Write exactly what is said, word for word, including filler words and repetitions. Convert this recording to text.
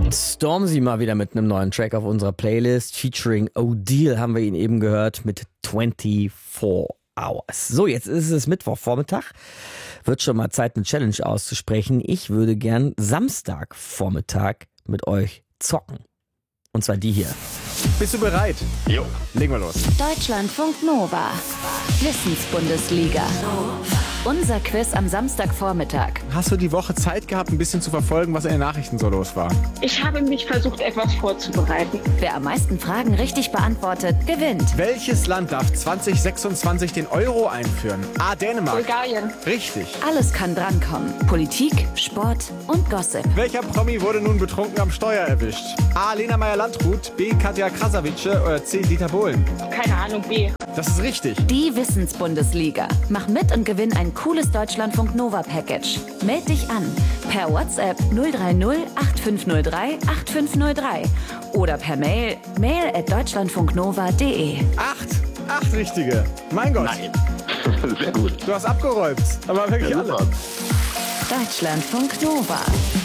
Stormzy mal wieder mit einem neuen Track auf unserer Playlist. Featuring O'Deal haben wir ihn eben gehört mit vierundzwanzig Hours. So, jetzt ist es Mittwochvormittag. Wird schon mal Zeit, eine Challenge auszusprechen. Ich würde gern Samstagvormittag mit euch zocken. Und zwar die hier. Bist du bereit? Jo. Legen wir los. Deutschlandfunk Nova. Wissensbundesliga. Unser Quiz am Samstagvormittag. Hast du die Woche Zeit gehabt, ein bisschen zu verfolgen, was in den Nachrichten so los war? Ich habe mich versucht, etwas vorzubereiten. Wer am meisten Fragen richtig beantwortet, gewinnt. Welches Land darf zwanzig sechsundzwanzig den Euro einführen? A. Dänemark. Bulgarien. Richtig. Alles kann drankommen. Politik, Sport und Gossip. Welcher Promi wurde nun betrunken am Steuer erwischt? A. Lena Meyer-Landrut, B. Katja Krasavice oder C. Dieter Bohlen? Keine Ahnung, B. Das ist richtig. Die Wissensbundesliga. Mach mit und gewinn ein cooles Deutschlandfunk Nova Package. Meld dich an per WhatsApp null drei null acht fünf null drei acht fünf null drei oder per Mail mail at deutschlandfunknova punkt de. Acht. Acht richtige. Mein Gott. Nein. Sehr gut. Du hast abgeräumt. Aber wirklich Ja, alle. super. Deutschlandfunk Nova.